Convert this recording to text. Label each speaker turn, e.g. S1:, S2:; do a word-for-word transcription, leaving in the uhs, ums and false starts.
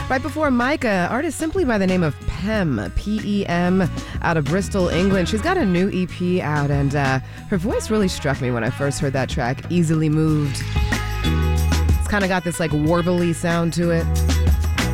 S1: Right before Micah, artist simply by the name of Pem, P E M, out of Bristol, England. She's got a new E P out, and uh, her voice really struck me when I first heard that track, Easily Moved. It's kind of got this like warbly sound to it.